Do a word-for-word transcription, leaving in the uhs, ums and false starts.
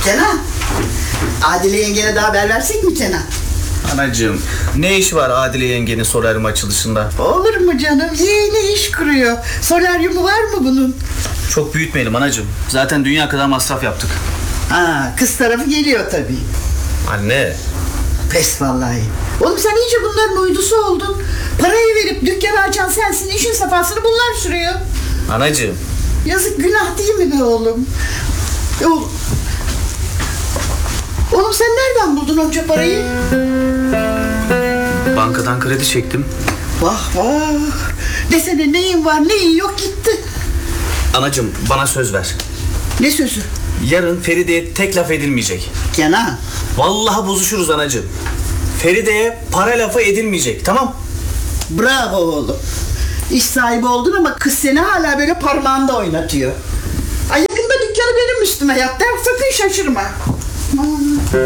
Kenan, Adile yengene de haber versek mi Kenan? Anacığım, ne iş var Adile yengenin solaryum açılışında? Olur mu canım? Yeğeni iş kuruyor. Solaryumu var mı bunun? Çok büyütmeyelim anacığım. Zaten dünya kadar masraf yaptık. Ha, kız tarafı geliyor tabii. Anne. Pes vallahi. Oğlum sen iyice bunların uydusu oldun. Parayı verip dükkanı açan sensin. İşin safhasını bunlar sürüyor. Anacığım. Yazık, günah değil mi be oğlum? Oğlum, oğlum sen nereden buldun onca parayı? Bankadan kredi çektim. Vah vah. Desene neyin var neyin yok gitti. Anacığım, bana söz ver. Ne sözü? Yarın Feride'ye tek laf edilmeyecek. Kenan. Vallahi bozuşuruz anacığım. Feride'ye para lafı edilmeyecek, tamam? Bravo oğlum. İş sahibi oldun ama kız seni hala böyle parmağında oynatıyor. Ay yakında dükkanı benim üstüme yap der, sakın şaşırma. Aman.